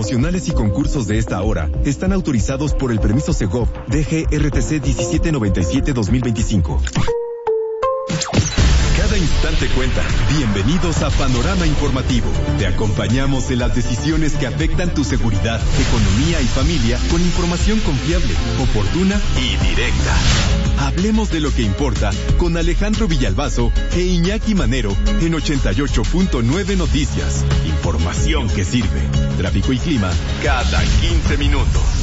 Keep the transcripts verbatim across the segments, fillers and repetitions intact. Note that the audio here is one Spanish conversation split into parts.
promocionales y concursos de esta hora están autorizados por el permiso Segov D G R T C diecisiete noventa y siete dos mil veinticinco. Cada instante cuenta. Bienvenidos a Panorama Informativo. Te acompañamos en las decisiones que afectan tu seguridad, economía y familia con información confiable, oportuna y directa. Hablemos de lo que importa con Alejandro Villalbazo e Iñaki Manero en ochenta y ocho punto nueve Noticias. Información que sirve. Tráfico y clima cada quince minutos.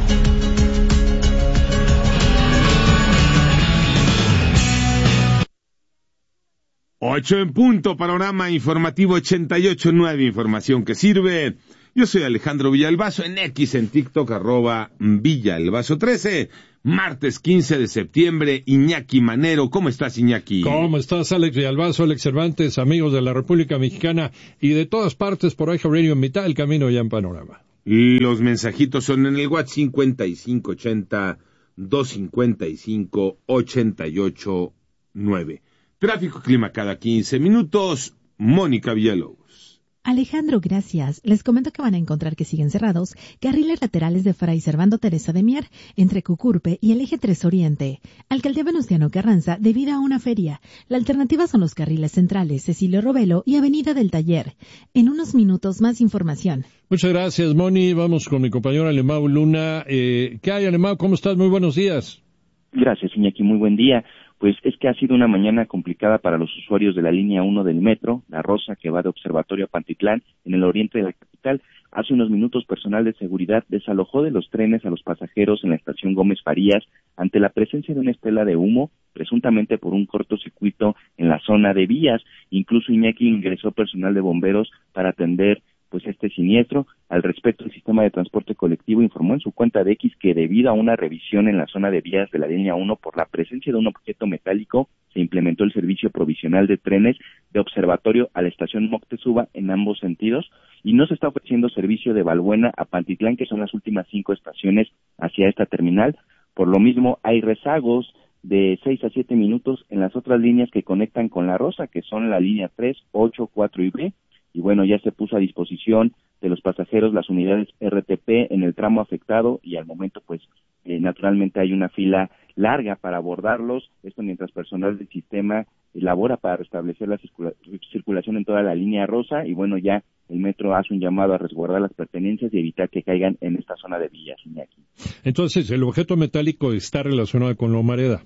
Ocho en punto, Panorama Informativo ochenta y ocho punto nueve, información que sirve. Yo soy Alejandro Villalbazo, en X, en TikTok, arroba Villalbazo trece, martes quince de septiembre. Iñaki Manero, ¿cómo estás, Iñaki? ¿Cómo estás, Alex Villalbazo, Alex Cervantes, amigos de la República Mexicana y de todas partes por iHeartRadio en mitad del camino ya en Panorama? Los mensajitos son en el WhatsApp cincuenta y cinco ochenta, doscientos cincuenta y cinco, ochenta y ocho nueve. Tráfico y clima cada quince minutos. Mónica Villalobos. Alejandro, gracias. Les comento que van a encontrar que siguen cerrados carriles laterales de Fray Servando Teresa de Mier, entre Cucurpe y el eje tres Oriente. Alcaldía Venustiano Carranza, debido a una feria. La alternativa son los carriles centrales, Cecilio Robelo y Avenida del Taller. En unos minutos más información. Muchas gracias, Moni. Vamos con mi compañero Alemão Luna. Eh, ¿Qué hay, Alemão? ¿Cómo estás? Muy buenos días. Gracias, Iñaki. Muy buen día. Pues es que ha sido una mañana complicada para los usuarios de la línea uno del metro, La Rosa, que va de Observatorio a Pantitlán, en el oriente de la capital. Hace unos minutos, personal de seguridad desalojó de los trenes a los pasajeros en la estación Gómez Farías ante la presencia de una estela de humo, presuntamente por un cortocircuito en la zona de vías. Incluso Iñaki ingresó personal de bomberos para atender pues este siniestro. Al respecto, el sistema de transporte colectivo informó en su cuenta de X que debido a una revisión en la zona de vías de la línea uno por la presencia de un objeto metálico, se implementó el servicio provisional de trenes de Observatorio a la estación Moctezuma en ambos sentidos, y no se está ofreciendo servicio de Balbuena a Pantitlán, que son las últimas cinco estaciones hacia esta terminal. Por lo mismo, hay rezagos de seis a siete minutos en las otras líneas que conectan con La Rosa, que son la línea tres, ocho, cuatro y B. Y bueno, ya se puso a disposición de los pasajeros las unidades R T P en el tramo afectado, y al momento pues eh, naturalmente hay una fila larga para abordarlos, esto mientras personal del sistema elabora para restablecer la circula- circulación en toda la línea rosa. Y bueno, ya el metro hace un llamado a resguardar las pertenencias y evitar que caigan en esta zona de vías, Iñaki. Entonces, ¿el objeto metálico está relacionado con la humareda?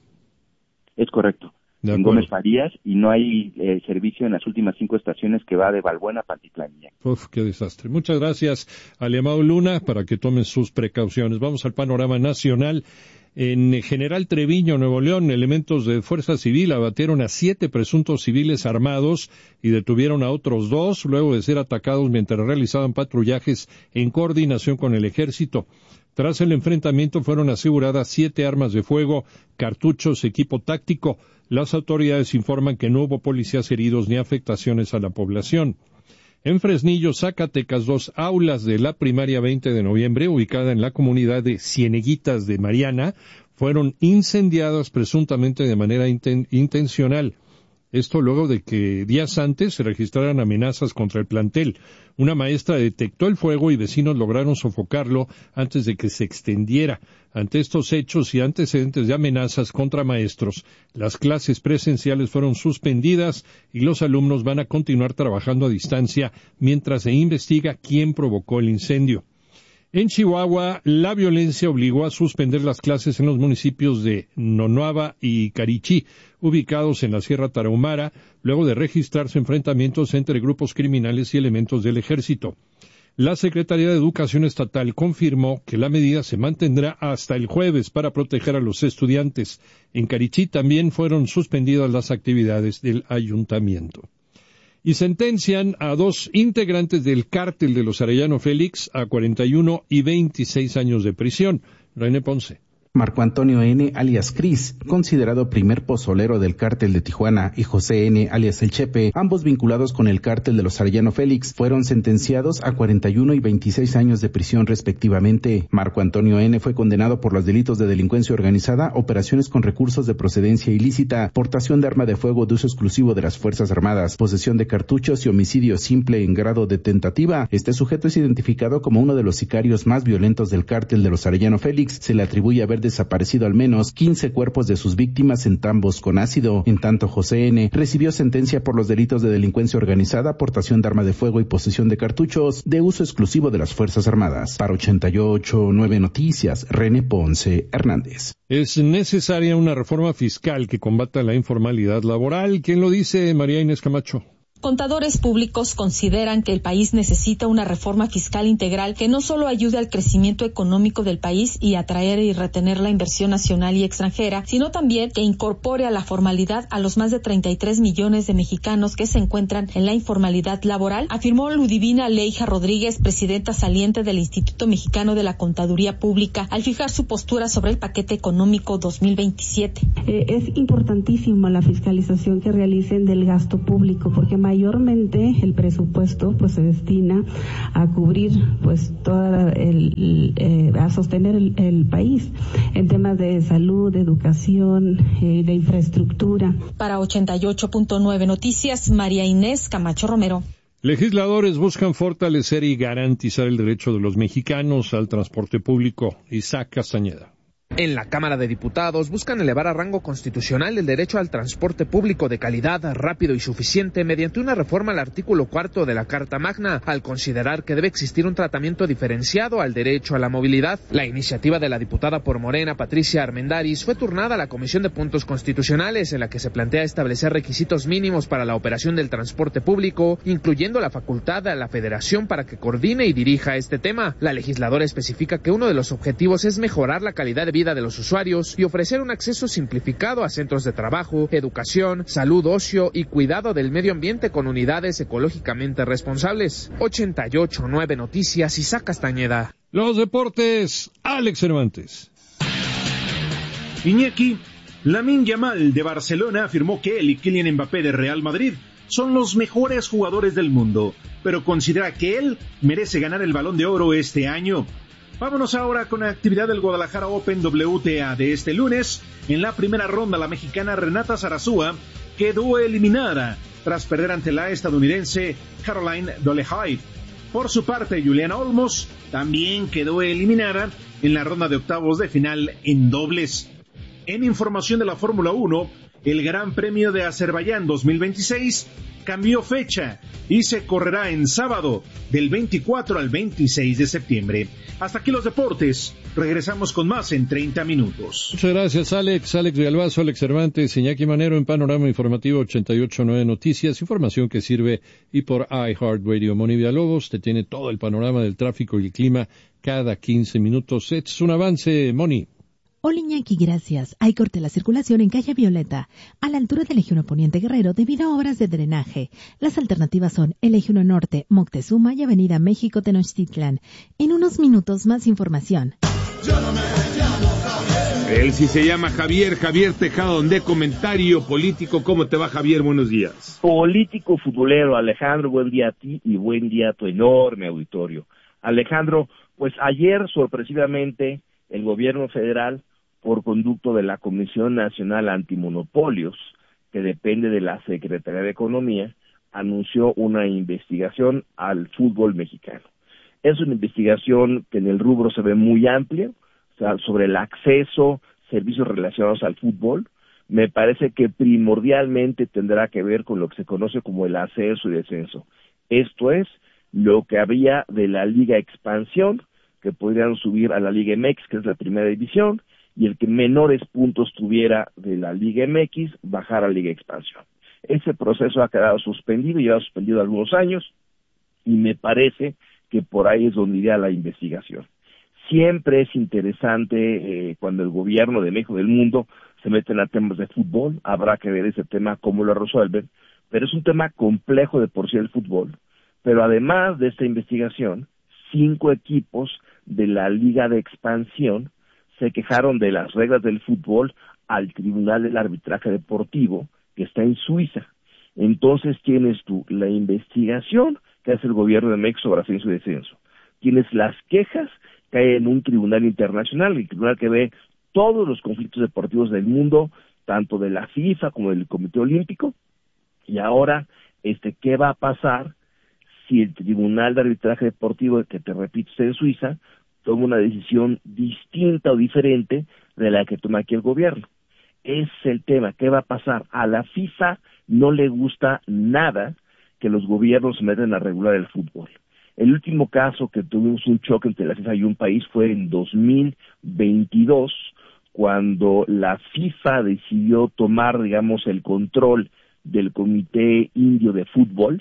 Es correcto. En Gómez Farías, y no hay eh, servicio en las últimas cinco estaciones que va de Balbuena a Pantitlán. Uf, qué desastre. Muchas gracias, Alemão Luna, para que tomen sus precauciones. Vamos al panorama nacional. En General Treviño, Nuevo León, elementos de Fuerza Civil abatieron a siete presuntos civiles armados y detuvieron a otros dos luego de ser atacados mientras realizaban patrullajes en coordinación con el Ejército. Tras el enfrentamiento fueron aseguradas siete armas de fuego, cartuchos, equipo táctico. Las autoridades informan que no hubo policías heridos ni afectaciones a la población. En Fresnillo, Zacatecas, dos aulas de la primaria veinte de noviembre, ubicada en la comunidad de Cieneguitas de Mariana, fueron incendiadas presuntamente de manera inten- intencional. Esto luego de que días antes se registraran amenazas contra el plantel. Una maestra detectó el fuego y vecinos lograron sofocarlo antes de que se extendiera. Ante estos hechos y antecedentes de amenazas contra maestros, las clases presenciales fueron suspendidas y los alumnos van a continuar trabajando a distancia mientras se investiga quién provocó el incendio. En Chihuahua, la violencia obligó a suspender las clases en los municipios de Nonuava y Carichí, ubicados en la Sierra Tarahumara, luego de registrarse enfrentamientos entre grupos criminales y elementos del Ejército. La Secretaría de Educación Estatal confirmó que la medida se mantendrá hasta el jueves para proteger a los estudiantes. En Carichí también fueron suspendidas las actividades del ayuntamiento. Y sentencian a dos integrantes del cártel de los Arellano Félix a cuarenta y uno y veintiséis años de prisión. René Ponce. Marco Antonio N., alias Cris, considerado primer pozolero del cártel de Tijuana, y José N., alias El Chepe, ambos vinculados con el cártel de los Arellano Félix, fueron sentenciados a cuarenta y uno y veintiséis años de prisión respectivamente. Marco Antonio N. fue condenado por los delitos de delincuencia organizada, operaciones con recursos de procedencia ilícita, portación de arma de fuego de uso exclusivo de las Fuerzas Armadas, posesión de cartuchos y homicidio simple en grado de tentativa. Este sujeto es identificado como uno de los sicarios más violentos del cártel de los Arellano Félix. Se le atribuye haber desaparecido al menos quince cuerpos de sus víctimas en tambos con ácido. En tanto, José N. recibió sentencia por los delitos de delincuencia organizada, portación de arma de fuego y posesión de cartuchos de uso exclusivo de las Fuerzas Armadas. Para ochenta y ocho punto nueve Noticias, René Ponce Hernández. Es necesaria una reforma fiscal que combata la informalidad laboral. ¿Quién lo dice? María Inés Camacho. Contadores públicos consideran que el país necesita una reforma fiscal integral que no solo ayude al crecimiento económico del país y atraer y retener la inversión nacional y extranjera, sino también que incorpore a la formalidad a los más de treinta y tres millones de mexicanos que se encuentran en la informalidad laboral, afirmó Ludivina Leija Rodríguez, presidenta saliente del Instituto Mexicano de la Contaduría Pública, al fijar su postura sobre el paquete económico dos mil veintisiete. Eh, es importantísima la fiscalización que realicen del gasto público, porque mayormente el presupuesto pues se destina a cubrir pues toda el, eh, a sostener el, el país en temas de salud, de educación, eh, de infraestructura. Para ochenta y ocho punto nueve Noticias, María Inés Camacho Romero. Legisladores buscan fortalecer y garantizar el derecho de los mexicanos al transporte público. Isaac Castañeda. En la Cámara de Diputados buscan elevar a rango constitucional el derecho al transporte público de calidad, rápido y suficiente mediante una reforma al artículo cuarto de la Carta Magna, al considerar que debe existir un tratamiento diferenciado al derecho a la movilidad. La iniciativa de la diputada por Morena, Patricia Armendáriz, fue turnada a la Comisión de Puntos Constitucionales, en la que se plantea establecer requisitos mínimos para la operación del transporte público, incluyendo la facultad a la Federación para que coordine y dirija este tema. La legisladora especifica que uno de los objetivos es mejorar la calidad de vida de los usuarios y ofrecer un acceso simplificado a centros de trabajo, educación, salud, ocio y cuidado del medio ambiente con unidades ecológicamente responsables. ochenta y ocho punto nueve Noticias, Isaac Castañeda. Los deportes, Alex Cervantes. Iñaki, Lamine Yamal de Barcelona afirmó que él y Kylian Mbappé de Real Madrid son los mejores jugadores del mundo, pero considera que él merece ganar el Balón de Oro este año. Vámonos ahora con la actividad del Guadalajara Open W T A de este lunes. En la primera ronda, la mexicana Renata Zarazúa quedó eliminada tras perder ante la estadounidense Caroline Dolehide. Por su parte, Juliana Olmos también quedó eliminada en la ronda de octavos de final en dobles. En información de la Fórmula uno, el Gran Premio de Azerbaiyán dos mil veintiséis cambió fecha y se correrá en sábado del veinticuatro al veintiséis de septiembre. Hasta aquí los deportes. Regresamos con más en treinta minutos. Muchas gracias, Alex. Alex Villalbazo, Alex Cervantes, Iñaki Manero en Panorama Informativo ochenta y ocho punto nueve Noticias. Información que sirve y por iHeartRadio. Moni Villalobos te tiene todo el panorama del tráfico y el clima cada quince minutos. Es un avance, Moni. Hola Iñaki, gracias. Hay corte la circulación en calle Violeta, a la altura del Eje uno Poniente Guerrero, debido a obras de drenaje. Las alternativas son el Eje uno Norte, Moctezuma y Avenida México Tenochtitlan. En unos minutos más información. Él sí se llama Javier, Javier Tejado, de comentario político. ¿Cómo te va, Javier? Buenos días. Político futbolero, Alejandro, buen día a ti y buen día a tu enorme auditorio. Alejandro, pues ayer sorpresivamente el gobierno federal, por conducto de la Comisión Nacional Antimonopolios, que depende de la Secretaría de Economía, anunció una investigación al fútbol mexicano. Es una investigación que en el rubro se ve muy amplia, o sea, sobre el acceso, servicios relacionados al fútbol. Me parece que primordialmente tendrá que ver con lo que se conoce como el ascenso y descenso. Esto es, lo que había de la Liga Expansión, que podrían subir a la Liga M X, que es la primera división, y el que menores puntos tuviera de la Liga M X, bajar a Liga Expansión. Ese proceso ha quedado suspendido, lleva suspendido algunos años, y me parece que por ahí es donde iría la investigación. Siempre es interesante eh, cuando el gobierno de México del mundo se meten a temas de fútbol, habrá que ver ese tema, cómo lo resuelven, pero es un tema complejo de por sí el fútbol. Pero además de esta investigación, cinco equipos de la Liga de Expansión se quejaron de las reglas del fútbol al Tribunal del Arbitraje Deportivo, que está en Suiza. Entonces tienes tú la investigación que hace el gobierno de México sobre ascenso y descenso. Tienes las quejas que hay en un tribunal internacional, el tribunal que ve todos los conflictos deportivos del mundo, tanto de la FIFA como del Comité Olímpico. Y ahora, este, ¿qué va a pasar si el Tribunal de Arbitraje Deportivo, que te repito está en Suiza, toma una decisión distinta o diferente de la que toma aquí el gobierno? Es el tema, ¿qué va a pasar? A la FIFA no le gusta nada que los gobiernos se metan a regular el fútbol. El último caso que tuvimos un choque entre la FIFA y un país fue en dos mil veintidós, cuando la FIFA decidió tomar, digamos, el control del Comité Indio de Fútbol,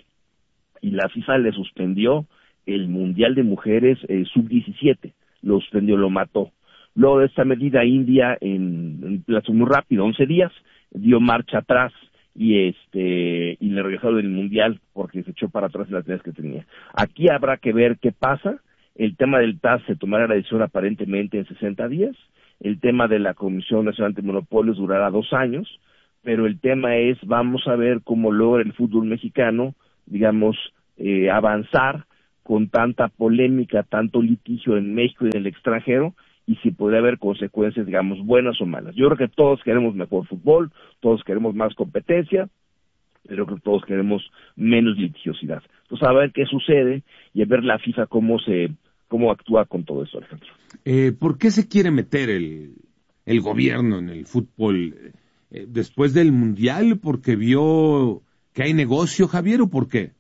y la FIFA le suspendió el Mundial de Mujeres eh, sub diecisiete, lo suspendió, lo mató. Luego de esta medida, India, en, en plazo muy rápido, once días, dio marcha atrás y este y le regresaron el Mundial porque se echó para atrás las medidas que tenía. Aquí habrá que ver qué pasa. El tema del T A S se tomará la decisión aparentemente en sesenta días. El tema de la Comisión Nacional de Monopolios durará dos años, pero el tema es, vamos a ver cómo logra el fútbol mexicano, digamos, eh, avanzar con tanta polémica, tanto litigio en México y en el extranjero, y si puede haber consecuencias, digamos, buenas o malas. Yo creo que todos queremos mejor fútbol, todos queremos más competencia, pero creo que todos queremos menos litigiosidad. Entonces, a ver qué sucede y a ver la FIFA cómo se cómo actúa con todo eso, Alejandro. Eh, ¿Por qué se quiere meter el, el gobierno en el fútbol eh, después del Mundial? ¿Porque vio que hay negocio, Javier, o por qué?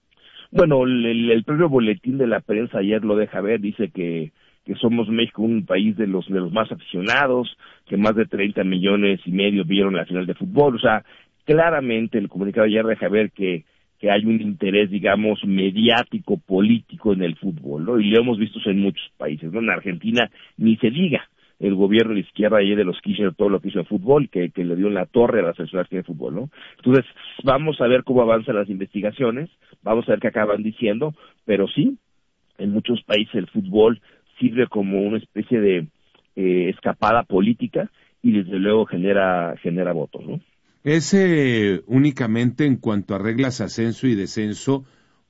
Bueno, el, el propio boletín de la prensa ayer lo deja ver, dice que que somos México un país de los de los más aficionados, que más de treinta millones y medio vieron la final de fútbol. O sea, claramente el comunicado ayer deja ver que que hay un interés, digamos, mediático, político en el fútbol, ¿no? Y lo hemos visto en muchos países, ¿no? En Argentina ni se diga, el gobierno de izquierda ayer de los Kirchner, todo lo que hizo en fútbol, que, que le dio en la torre a la censura de fútbol, ¿no? Entonces, vamos a ver cómo avanzan las investigaciones, vamos a ver qué acaban diciendo, pero sí, en muchos países el fútbol sirve como una especie de eh, escapada política y desde luego genera genera votos, ¿no? ¿Es eh, únicamente en cuanto a reglas ascenso y descenso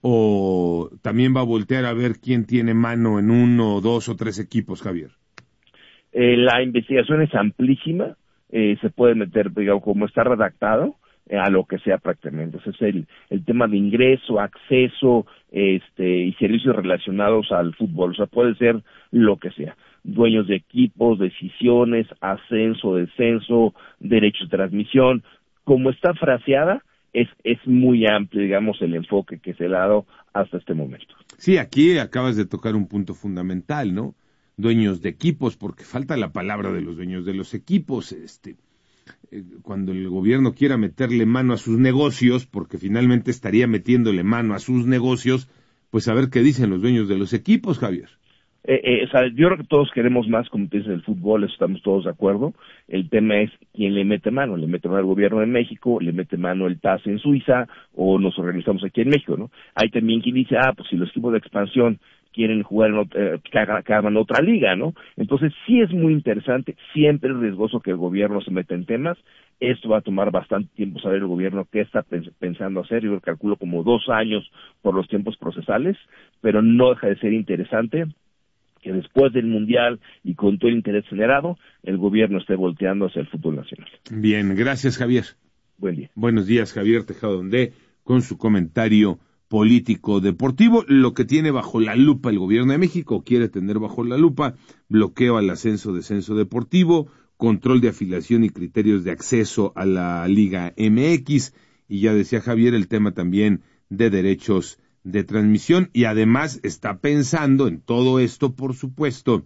o también va a voltear a ver quién tiene mano en uno, dos o tres equipos, Javier? Eh, la investigación es amplísima, eh, se puede meter, digamos, como está redactado, eh, a lo que sea prácticamente. Ese es el, el tema de ingreso, acceso, este, y servicios relacionados al fútbol. O sea, puede ser lo que sea. Dueños de equipos, decisiones, ascenso, descenso, derechos de transmisión. Como está fraseada, es, es muy amplio, digamos, el enfoque que se le ha dado hasta este momento. Sí, aquí acabas de tocar un punto fundamental, ¿no? Dueños de equipos, porque falta la palabra de los dueños de los equipos, este, eh, cuando el gobierno quiera meterle mano a sus negocios, porque finalmente estaría metiéndole mano a sus negocios, pues a ver qué dicen los dueños de los equipos, Javier. Eh, eh, o sea, yo creo que todos queremos más competencia en el fútbol, eso estamos todos de acuerdo. El tema es quién le mete mano, le mete mano el gobierno de México, le mete mano el T A S en Suiza, o nos organizamos aquí en México, ¿no? Hay también quien dice, ah, pues si los equipos de expansión quieren jugar en otra, eh, que hagan, que hagan otra liga, ¿no? Entonces sí es muy interesante, siempre es riesgoso que el gobierno se meta en temas. Esto va a tomar bastante tiempo saber el gobierno qué está pens- pensando hacer. Yo calculo como dos años por los tiempos procesales, pero no deja de ser interesante que después del Mundial y con todo el interés generado, el gobierno esté volteando hacia el fútbol nacional. Bien, gracias, Javier. Buen día. Buenos días, Javier Tejado Ondé, con su comentario político deportivo. Lo que tiene bajo la lupa el gobierno de México, quiere tener bajo la lupa, bloqueo al ascenso, descenso deportivo, control de afiliación y criterios de acceso a la Liga M X, y ya decía Javier, el tema también de derechos de transmisión, y además está pensando en todo esto, por supuesto,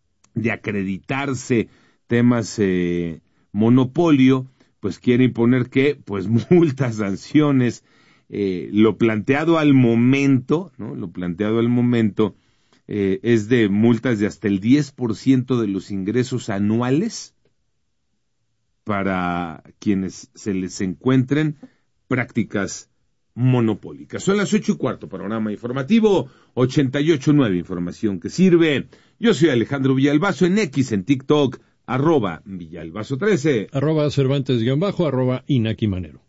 de acreditarse temas eh, monopolio, pues quiere imponer que, pues multas, sanciones, eh, lo planteado al momento, ¿no? Lo planteado al momento eh, es de multas de hasta el diez por ciento de los ingresos anuales para quienes se les encuentren prácticas monopólica. Son las ocho y cuarto, panorama informativo ochenta y ocho nueve, información que sirve. Yo soy Alejandro Villalbazo, en X, en TikTok, arroba Villalbazo trece. Arroba Cervantes guión bajo, arroba Inaki Manero.